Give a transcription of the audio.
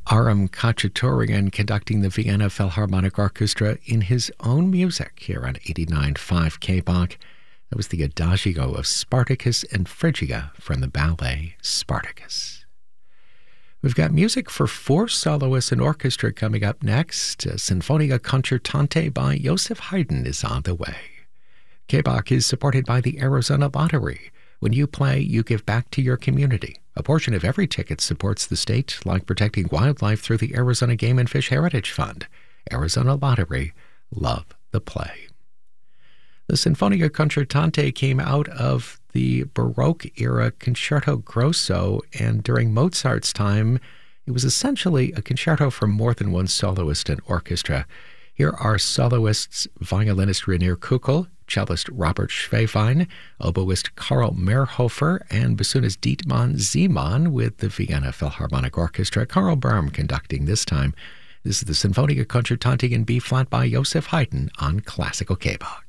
Aram Khachaturian conducting the Vienna Philharmonic Orchestra in his own music here on 89.5 KBOK. That was the Adagio of Spartacus and Phrygia from the ballet Spartacus. We've got music for four soloists and orchestra coming up next. Sinfonia Concertante by Joseph Haydn is on the way. KBOK is supported by the Arizona Lottery. When you play, you give back to your community. A portion of every ticket supports the state, like protecting wildlife through the Arizona Game and Fish Heritage Fund. Arizona Lottery, love the play. The Sinfonia Concertante came out of the Baroque-era Concerto Grosso, and during Mozart's time, it was essentially a concerto for more than one soloist and orchestra. Here are soloists, violinist Rainier Kukl, cellist Robert Schwefein, oboist Karl Mehrhofer, and bassoonist Dietmar Ziemann with the Vienna Philharmonic Orchestra. Karl Böhm conducting this time. This is the Sinfonia Concertante in B-flat by Joseph Haydn on Classical KBOK.